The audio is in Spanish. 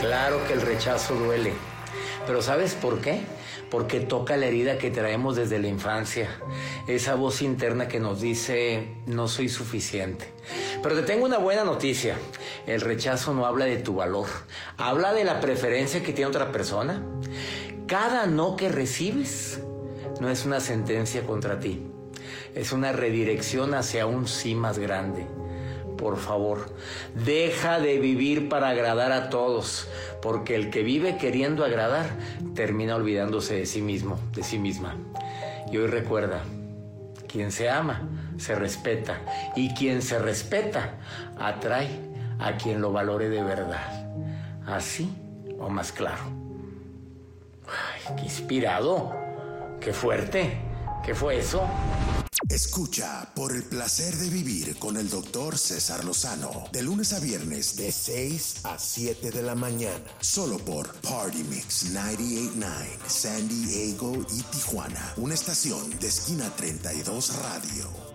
Claro que el rechazo duele. Pero ¿sabes por qué? Porque toca la herida que traemos desde la infancia. Esa voz interna que nos dice, no soy suficiente. Pero te tengo una buena noticia. El rechazo no habla de tu valor. Habla de la preferencia que tiene otra persona. Cada no que recibes no es una sentencia contra ti. Es una redirección hacia un sí más grande. Por favor, deja de vivir para agradar a todos, porque el que vive queriendo agradar termina olvidándose de sí mismo, de sí misma. Y hoy recuerda, quien se ama, se respeta, y quien se respeta, atrae a quien lo valore de verdad. ¿Así o más claro? ¡Ay, qué inspirado! ¡Qué fuerte! ¿Qué fue eso? Escucha Por el placer de vivir con el Dr. César Lozano, de lunes a viernes de 6 a 7 de la mañana, solo por Party Mix 98.9, San Diego y Tijuana, una estación de Esquina 32 Radio.